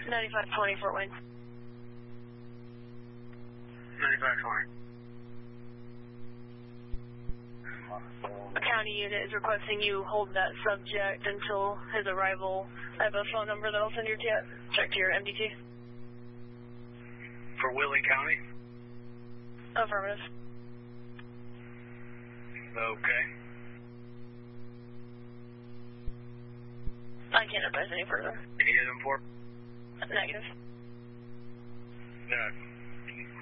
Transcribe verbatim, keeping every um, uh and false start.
ninety-five twenty, Fort Wayne. ninety-five twenty. A county unit is requesting you hold that subject until his arrival. I have a phone number that I'll send your t- check to your M D T. For Willie County? Affirmative. Okay. I can't advise any further. Can you hit him for? Negative. No.